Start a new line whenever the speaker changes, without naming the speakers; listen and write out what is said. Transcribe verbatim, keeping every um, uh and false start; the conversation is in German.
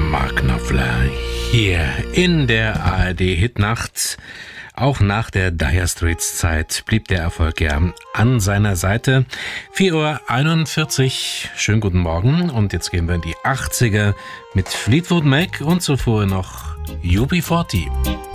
Mark Knopfler hier in der A R D Hitnacht. Auch nach der Dire Straits Zeit blieb der Erfolg ja an seiner Seite. vier Uhr einundvierzig, schönen guten Morgen. Und jetzt gehen wir in die achtziger mit Fleetwood Mac und zuvor noch U B vierzig.